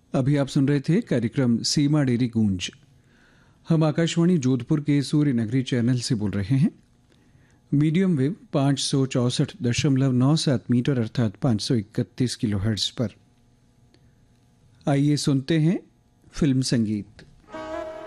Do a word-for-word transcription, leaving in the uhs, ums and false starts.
अभी आप सुन रहे थे कार्यक्रम सीमा डेरी गूंज। हम आकाशवाणी जोधपुर के सूर्य नगरी चैनल से बोल रहे हैं। मीडियम वेव पाँच सौ चौसठ दशमलव नौ सात मीटर अर्थात पाँच सौ इकतीस किलो हर्ट्ज पर। आइए सुनते हैं फिल्म संगीत।